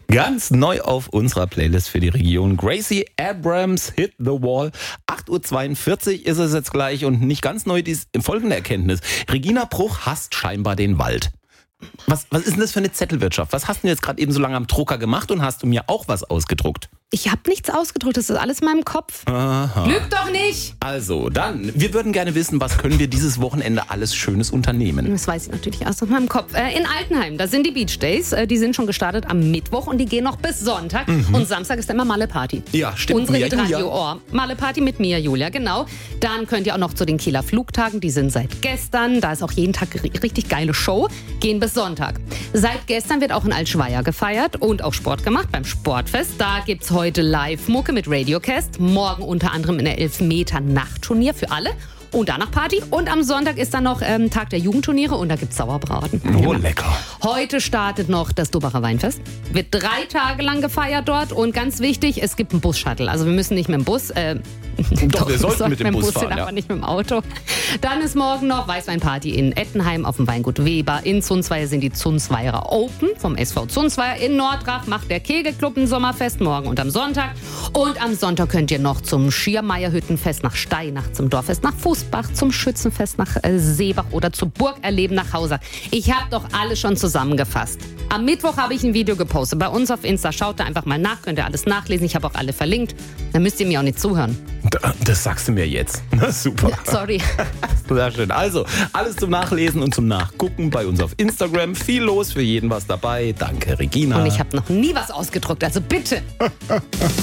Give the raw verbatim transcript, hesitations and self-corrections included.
Ganz neu auf unserer Playlist für die Region. Gracie Abrams, Hit the Wall. acht Uhr zweiundvierzig ist es jetzt gleich und nicht ganz neu die folgende Erkenntnis. Regina Bruch hasst scheinbar den Wald. Was, was ist denn das für eine Zettelwirtschaft? Was hast du jetzt gerade eben so lange am Drucker gemacht und hast du mir auch was ausgedruckt? Ich habe nichts ausgedruckt, das ist alles in meinem Kopf. Aha. Lüg doch nicht! Also, dann, wir würden gerne wissen, was können wir dieses Wochenende alles Schönes unternehmen? Das weiß ich natürlich aus meinem Kopf. Äh, in Altenheim, da sind die Beach Days. Äh, die sind schon gestartet am Mittwoch und die gehen noch bis Sonntag. Mhm. Und Samstag ist dann immer Malle Party. Ja, stimmt. Unsere Mia Hitradio Julia. Ohr. Malle Party mit Mia Julia, genau. Dann könnt ihr auch noch zu den Kieler Flugtagen. Die sind seit gestern. Da ist auch jeden Tag ri- richtig geile Show. Gehen bis Sonntag. Seit gestern wird auch in Altschweier gefeiert und auch Sport gemacht beim Sportfest. Da gibt's heute Live-Mucke mit Radiocast. Morgen unter anderem in der Elfmeter-Nachtturnier für alle. Und danach Party. Und am Sonntag ist dann noch ähm, Tag der Jugendturniere und da gibt's Sauerbraten. Oh, Genau. lecker. Heute startet noch das Dobacher Weinfest. Wird drei Tage lang gefeiert dort. Und ganz wichtig, es gibt einen Bus-Shuttle. Also wir müssen nicht mit dem Bus... Äh, Doch, wir sollten mit dem Bus fahren, hin, ja. aber nicht mit dem Auto. Dann ist morgen noch Weißweinparty in Ettenheim auf dem Weingut Weber. In Zunzweier sind die Zunzweier Open vom S V Zunzweier. In Nordrach macht der Kegelclub ein Sommerfest morgen und am Sonntag. Und am Sonntag könnt ihr noch zum Schiermeierhüttenfest nach Steinach, zum Dorffest nach Fußbach, zum Schützenfest nach äh, Seebach oder zur Burgerleben nach Hause. Ich habe doch alles schon zusammengefasst. Am Mittwoch habe ich ein Video gepostet bei uns auf Insta. Schaut da einfach mal nach, könnt ihr alles nachlesen. Ich habe auch alle verlinkt. Dann müsst ihr mir auch nicht zuhören. Das sagst du mir jetzt. Na, super. Sorry. Sehr schön. Also, alles zum Nachlesen und zum Nachgucken bei uns auf Instagram. Viel los, für jeden was dabei. Danke, Regina. Und ich habe noch nie was ausgedruckt, also bitte.